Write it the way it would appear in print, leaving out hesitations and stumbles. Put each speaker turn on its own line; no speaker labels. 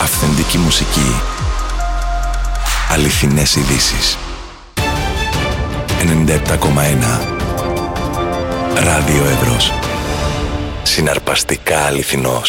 Αυθεντική μουσική. Αληθινές ειδήσεις. 97,1 Ράδιο Εύρος. Συναρπαστικά αληθινός.